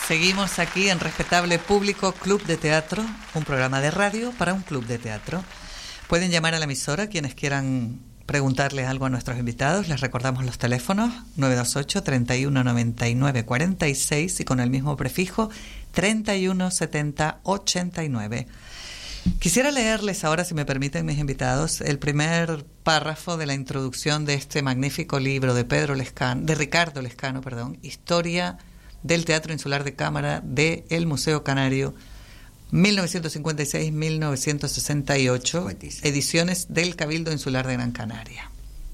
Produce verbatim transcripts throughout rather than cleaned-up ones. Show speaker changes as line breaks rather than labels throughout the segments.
Seguimos aquí en Respetable Público Club de Teatro, un programa de radio para un club de teatro. Pueden llamar a la emisora quienes quieran preguntarles algo a nuestros invitados. Les recordamos los teléfonos nueve dos ocho, treinta y uno, noventa y nueve, cuarenta y seis y con el mismo prefijo treinta y uno, setenta, ochenta y nueve. Quisiera leerles ahora, si me permiten mis invitados, el primer párrafo de la introducción de este magnífico libro de Pedro Lescano, de Ricardo Lescano, perdón, Historia del Teatro Insular de Cámara de el Museo Canario, mil novecientos cincuenta y seis a mil novecientos sesenta y ocho, ediciones del Cabildo Insular de Gran Canaria.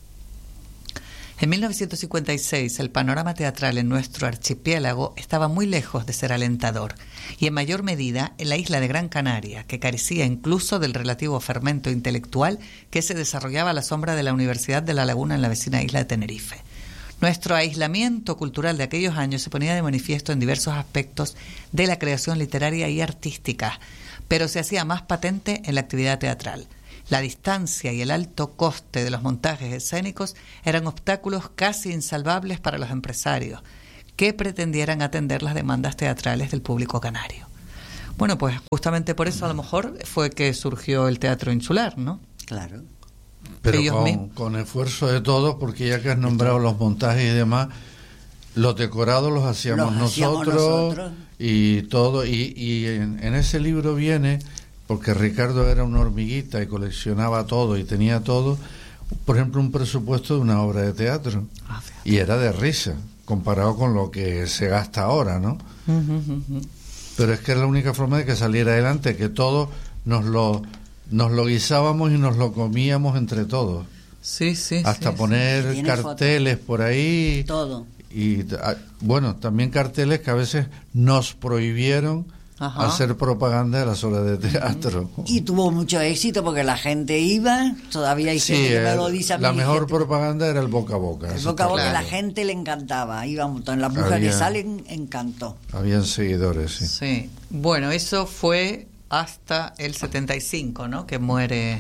En mil novecientos cincuenta y seis, el panorama teatral en nuestro archipiélago estaba muy lejos de ser alentador, y en mayor medida en la isla de Gran Canaria, que carecía incluso del relativo fermento intelectual que se desarrollaba a la sombra de la Universidad de La Laguna en la vecina isla de Tenerife. Nuestro aislamiento cultural de aquellos años se ponía de manifiesto en diversos aspectos de la creación literaria y artística, pero se hacía más patente en la actividad teatral. La distancia y el alto coste de los montajes escénicos eran obstáculos casi insalvables para los empresarios que pretendieran atender las demandas teatrales del público canario. Bueno, pues justamente por eso a lo mejor fue que surgió el teatro insular, ¿no?
Claro.
Pero con, con esfuerzo de todos, porque ya que has nombrado los montajes y demás, los decorados los hacíamos, los hacíamos nosotros, nosotros y todo, y, y en, en ese libro viene, porque Ricardo era una hormiguita y coleccionaba todo y tenía todo, por ejemplo, un presupuesto de una obra de teatro, ah, y era de risa, comparado con lo que se gasta ahora, ¿no? Uh-huh, uh-huh. Pero es que es la única forma de que saliera adelante, que todos nos lo... Nos lo guisábamos y nos lo comíamos entre todos.
Sí, sí,
hasta
sí,
poner
sí.
carteles por ahí.
Todo.
Y bueno, también carteles que a veces nos prohibieron Ajá. hacer propaganda de las obras de teatro.
Y tuvo mucho éxito porque la gente iba, todavía hay gente
sí,
que me lo dice a mí.
La mejor
gente,
propaganda era el boca a boca.
El boca a boca,
claro.
La gente le encantaba. Iba un montón. La mujer que salen encantó.
Habían seguidores, sí.
Sí. Bueno, eso fue hasta el setenta y cinco, ¿no? Que muere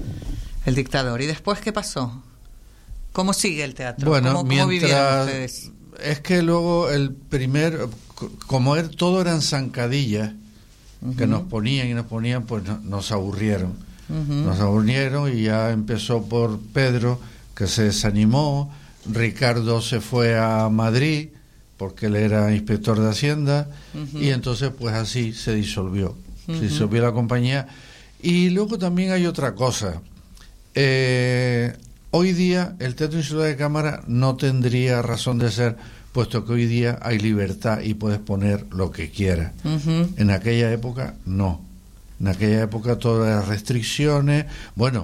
el dictador. ¿Y después qué pasó? ¿Cómo sigue el teatro?
Bueno,
¿Cómo,
mientras,
cómo vivieron ustedes?
Es que luego el primer, como er, todo eran zancadillas uh-huh. que nos ponían y nos ponían, pues no, nos aburrieron. Uh-huh. Nos aburrieron y ya empezó por Pedro, que se desanimó. Ricardo se fue a Madrid porque él era inspector de Hacienda uh-huh. y entonces pues así se disolvió. Se disolvió la compañía. Y luego también hay otra cosa. Eh, hoy día el Teatro Insular de Cámara no tendría razón de ser, puesto que hoy día hay libertad y puedes poner lo que quieras. Uh-huh. En aquella época no. En aquella época todas las restricciones. Bueno,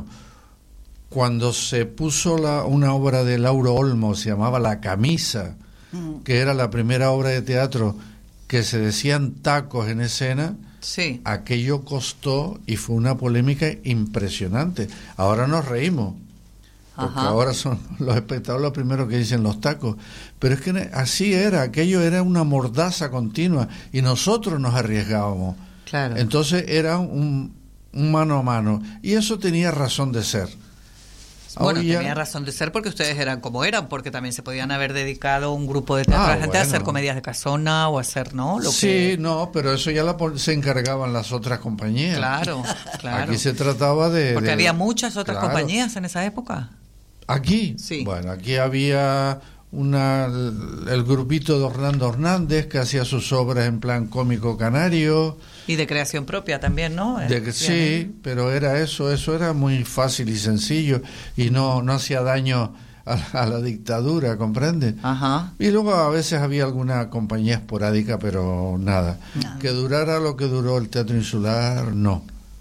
cuando se puso la, una obra de Lauro Olmo, se llamaba La Camisa, uh-huh. que era la primera obra de teatro que se decían tacos en escena.
Sí.
Aquello costó y fue una polémica impresionante. Ahora nos reímos, porque Ajá. ahora son los espectadores los primeros que dicen los tacos. Pero es que así era, aquello era una mordaza continua y nosotros nos arriesgábamos.
Claro.
Entonces era un, un mano a mano y eso tenía razón de ser.
Bueno, ya... tenía razón de ser porque ustedes eran como eran, porque también se podían haber dedicado un grupo de teatro ah, a gente bueno. a hacer comedias de casona o hacer, ¿no? Lo
sí,
que...
no, pero eso ya la, se encargaban las otras compañías.
Claro, claro.
Aquí se trataba de...
Porque
de...
había muchas otras
claro.
compañías en esa época.
¿Aquí?
Sí.
Bueno, aquí había una el grupito de Orlando Hernández que hacía sus obras en plan cómico canario.
Y de creación propia también, ¿no?
De, sí, pero era eso, eso era muy fácil y sencillo y no, no hacía daño a, a la dictadura, ¿comprende?
Ajá.
Y luego a veces había alguna compañía esporádica, pero nada. No. Que durara lo que duró el Teatro Insular, no.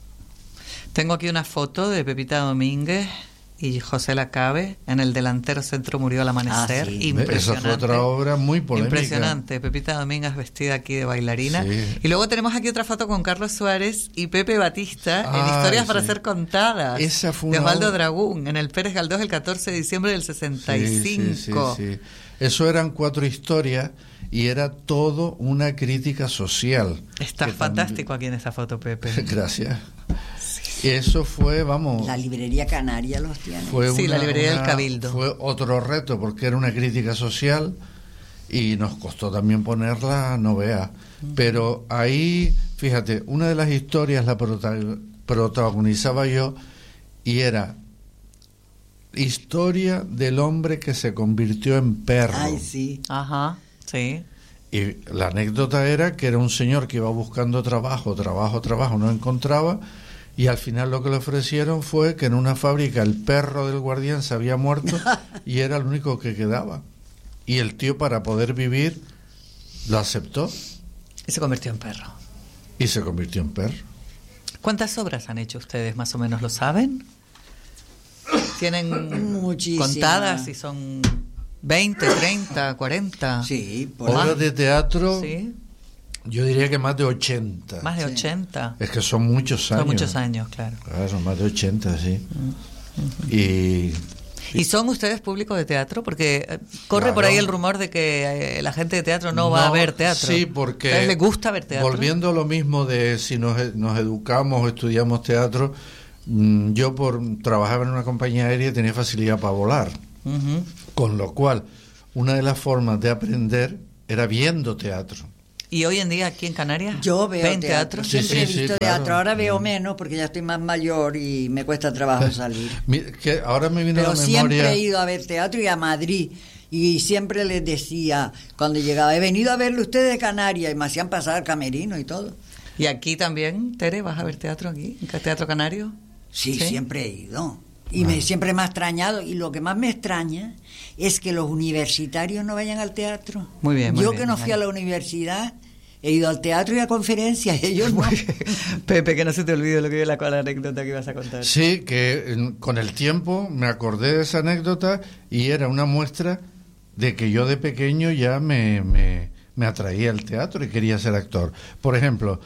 Tengo aquí una foto de Pepita Domínguez y José Lacabe en el delantero centro murió al amanecer. Ah, sí. Impresionante.
Esa fue otra obra muy polémica.
Impresionante. Pepita Domínguez vestida aquí de bailarina.
Sí.
Y luego tenemos aquí otra foto con Carlos Suárez y Pepe Batista ah, en Historias sí. para ser contadas.
Esa fue una
de Osvaldo
obra...
Dragún en el Pérez Galdós el catorce de diciembre del sesenta y cinco.
Sí, sí, sí, sí. Eso eran cuatro historias y era todo una crítica social.
Está fantástico también... aquí en esa foto, Pepe.
Gracias. Eso fue, vamos...
La librería canaria los tiene.
Fue
sí,
una,
la librería
una,
del Cabildo.
Fue otro reto, porque era una crítica social y nos costó también ponerla, no veas. Pero ahí, fíjate, una de las historias la prota- protagonizaba yo y era historia del hombre que se convirtió en perro.
Ay, sí.
Ajá, sí.
Y la anécdota era que era un señor que iba buscando trabajo, trabajo, trabajo, no encontraba, y al final lo que le ofrecieron fue que en una fábrica el perro del guardián se había muerto y era el único que quedaba. Y el tío, para poder vivir, lo aceptó.
Y se convirtió en perro.
Y se convirtió en perro.
¿Cuántas obras han hecho ustedes, más o menos, lo saben? ¿Tienen
Muchísimas.
contadas y son veinte, treinta, cuarenta?
Sí, por
Obras
ahí.
de teatro,
Sí,
yo diría que más de ochenta.
más de
Sí.
ochenta.
Es que son muchos años.
Son muchos años, claro.
Claro, son más de ochenta, sí. Y
¿Y son ustedes público de teatro? Porque eh, corre
Claro.
por ahí el rumor de que eh, la gente de teatro no, va a ver teatro.
Sí, porque...
¿A ustedes les gusta ver teatro?
Volviendo a lo mismo de si nos, e- nos educamos o estudiamos teatro, mm, yo por trabajar en una compañía aérea tenía facilidad para volar.
Ujú.
Con lo cual, una de las formas de aprender era viendo teatro.
¿Y hoy en día aquí en Canarias?
Yo veo
¿ven
teatro,
teatro?
Sí,
siempre
sí,
he
sí,
visto
claro.
teatro, ahora veo menos porque ya estoy más mayor y me cuesta trabajo salir.
Mi- que ahora me vino a
Pero
la
siempre
memoria...
he ido a ver teatro y a Madrid. Y siempre les decía, cuando llegaba, he venido a verlo ustedes de Canarias, y me hacían pasar camerino y todo.
¿Y aquí también, Tere, vas a ver teatro aquí, en Teatro Canario?
Sí,
¿Sí?
siempre he ido. Y me, siempre me ha extrañado. Y lo que más me extraña es que los universitarios no vayan al teatro.
Muy bien, muy
Yo
bien,
que no fui
María.
a la universidad, he ido al teatro y a conferencias, ellos no.
Pepe, que no se te olvide lo que la, la anécdota que ibas a contar.
Sí, que en- con el tiempo me acordé de esa anécdota y era una muestra de que yo de pequeño ya me, me, me atraía el teatro y quería ser actor. Por ejemplo,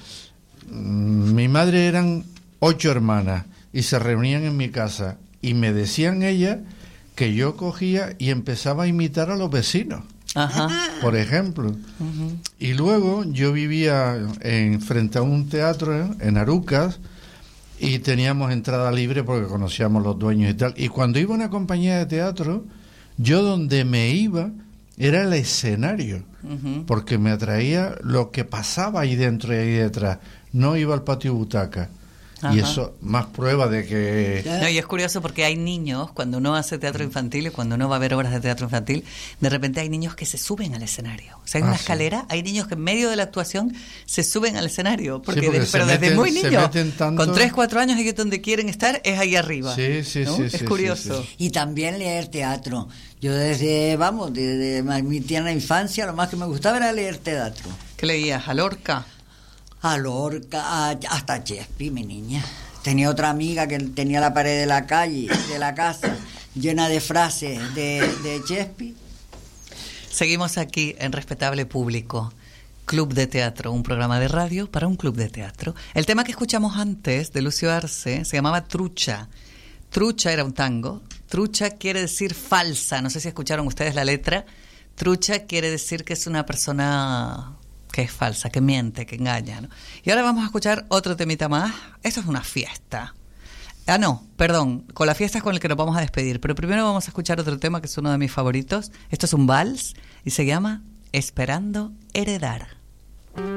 mm, mi madre eran ocho hermanas y se reunían en mi casa y me decían ellas que yo cogía y empezaba a imitar a los vecinos.
Ajá.
Por ejemplo. Y luego yo vivía en, frente a un teatro ¿eh? en Arucas y teníamos entrada libre porque conocíamos los dueños y tal. Y cuando iba a una compañía de teatro, yo donde me iba era el escenario,
Ujú.
porque me atraía lo que pasaba ahí dentro y ahí detrás. No iba al patio butaca.
Ajá.
Y eso, más prueba de que...
No, y es curioso porque hay niños, cuando uno hace teatro infantil y cuando uno va a ver obras de teatro infantil, de repente hay niños que se suben al escenario. O sea, hay
Ah,
una
sí.
escalera, hay niños que en medio de la actuación se suben al escenario. Porque,
porque
de-
se
pero desde
meten-
muy
se
niños,
meten tanto-
con tres, cuatro años, ellos donde quieren estar es ahí arriba.
Sí, sí,
¿no?
sí,
Es
sí, sí,
curioso.
sí.
Y también leer teatro. Yo desde, vamos, desde mi tierna infancia, lo más que me gustaba era leer teatro.
¿Qué leías? ¿A Lorca?
A Lorca, a- hasta Shakespeare, mi niña. Tenía otra amiga que tenía la pared de la calle, de la casa, llena de frases de, de Shakespeare.
Seguimos aquí en Respetable Público, Club de Teatro, un programa de radio para un club de teatro. El tema que escuchamos antes de Lucio Arce se llamaba Trucha. Trucha era un tango. Trucha quiere decir falsa. No sé si escucharon ustedes la letra. Trucha quiere decir que es una persona que es falsa, que miente, que engaña, ¿no? Y ahora vamos a escuchar otro temita más. Esto es una fiesta. Ah, no, perdón, con la fiesta es con el que nos vamos a despedir, pero primero vamos a escuchar otro tema que es uno de mis favoritos. Esto es un vals y se llama Esperando Heredar.